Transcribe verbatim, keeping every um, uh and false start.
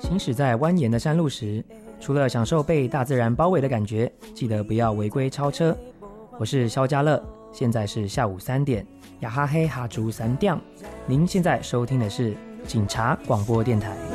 行驶在蜿蜒的山路时，除了享受被大自然包围的感觉，记得不要违规超车。我是萧家乐，现在是下午三点，呀哈嘿哈竹三调。您现在收听的是警察广播电台。